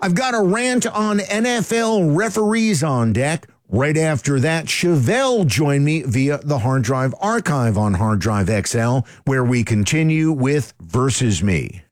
I've got a rant on NFL referees on deck. Right after that, Chevelle joined me via the Hard Drive Archive on Hard Drive XL, where we continue with Versus Me.